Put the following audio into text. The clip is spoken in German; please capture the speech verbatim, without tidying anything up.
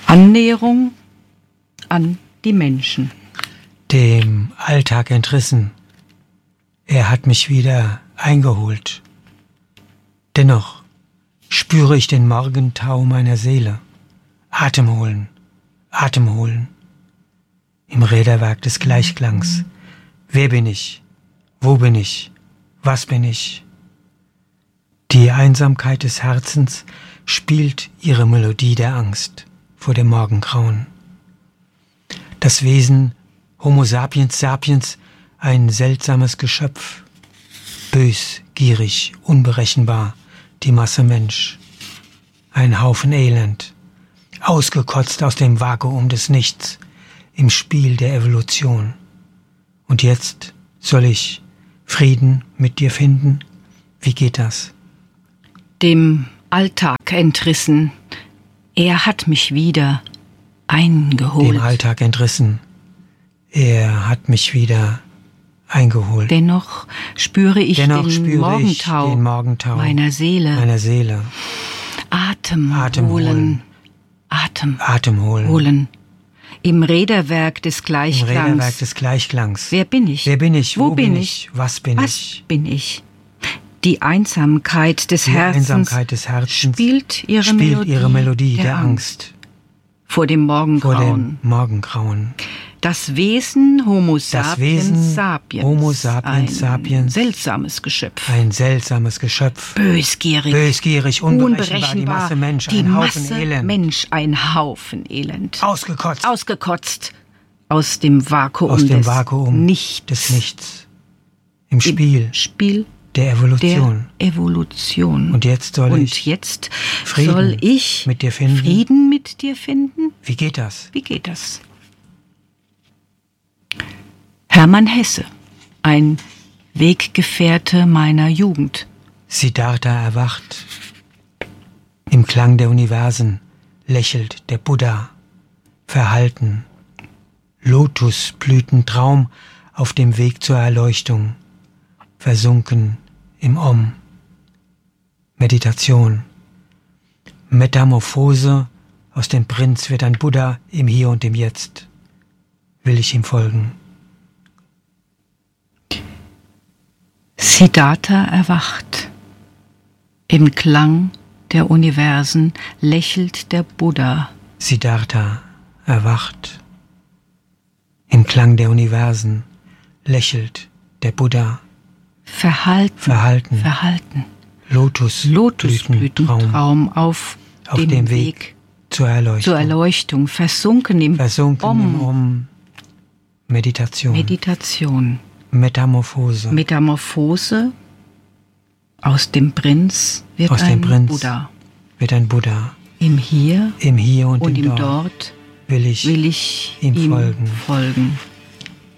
Annäherung an die Menschen. Dem Alltag entrissen. Er hat mich wieder eingeholt. Dennoch spüre ich den Morgentau meiner Seele. Atem holen, Atem holen. Im Räderwerk des Gleichklangs. Wer bin ich? Wo bin ich? Was bin ich? Die Einsamkeit des Herzens spielt ihre Melodie der Angst vor dem Morgengrauen. Das Wesen Homo sapiens sapiens, ein seltsames Geschöpf, bös, gierig, unberechenbar, die Masse Mensch, ein Haufen Elend, ausgekotzt aus dem Vakuum des Nichts, im Spiel der Evolution. Und jetzt soll ich Frieden mit dir finden? Wie geht das? Dem Alltag entrissen. Er hat mich wieder eingeholt. Dem Alltag entrissen. Er hat mich wieder eingeholt. Dennoch spüre ich, Dennoch den, spüre Morgentau ich den Morgentau meiner Seele. Meiner Seele. Atem, Atem holen. holen. Atem, Atem holen. holen. Im Räderwerk des Gleichklangs. Im Räderwerk des Gleichklangs. Wer bin ich? Wer bin ich? Wo, Wo bin bin ich? ich? Was bin Was ich? bin ich? Die Einsamkeit des Die Herzens, Einsamkeit des Herzens spielt ihre spielt Melodie, ihre Melodie der, der Angst. Angst. Vor dem Morgengrauen. Vor dem Morgengrauen. Das Wesen Homo Das sapiens Wesen sapiens. Homo sapiens ein sapiens. seltsames Geschöpf. Ein seltsames Geschöpf. Bösgierig. Bösgierig, unberechenbar, unberechenbar. die Masse Mensch, die ein Masse Haufen Elend. Mensch, ein Haufen Elend. Ausgekotzt. Ausgekotzt. Aus dem Vakuum, Aus dem des, Vakuum Nichts. des Nichts. Im Spiel Im Spiel der Evolution. der Evolution. Und jetzt soll Und ich jetzt Frieden soll ich mit dir finden? Frieden mit dir finden? Wie geht das? Wie geht das? Hermann Hesse, ein Weggefährte meiner Jugend. Siddhartha erwacht. Im Klang der Universen lächelt der Buddha. Verhalten. Lotusblütentraum auf dem Weg zur Erleuchtung. Versunken im Om. Meditation. Metamorphose, aus dem Prinz wird ein Buddha im Hier und im Jetzt. Will ich ihm folgen? Siddhartha erwacht. Im Klang der Universen lächelt der Buddha. Siddhartha erwacht. Im Klang der Universen lächelt der Buddha. Verhalten. Verhalten. Verhalten. Lotusblütentraum Lotusblütentraum auf, auf dem, dem Weg, Weg zur Erleuchtung. zur Erleuchtung. Versunken im Versunken Om. im Om. Meditation. Meditation. Metamorphose. Metamorphose. Aus dem Prinz wird Aus ein dem Prinz Buddha. wird ein Buddha. Im Hier Im Hier und, und im im Dort Dort will ich, will ich ihm ihm folgen. folgen.